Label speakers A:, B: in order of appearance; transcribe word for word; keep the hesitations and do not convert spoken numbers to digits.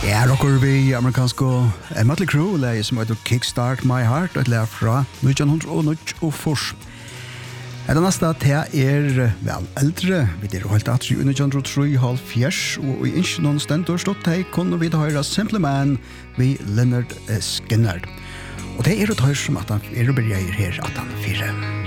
A: Ja, rocker vi amerikansk Mötley Crüe, leie som heter Kickstart My Heart, et leie fra nitton og fyrre. Det neste til er vel eldre, vi er helt at i nitton og treoghalvfjerds, og i ikke noen stentor slått til kunne vi høre Simple Man ved Leonard Skinner. Og det er et høyre som at han er og berger her at han fyrer.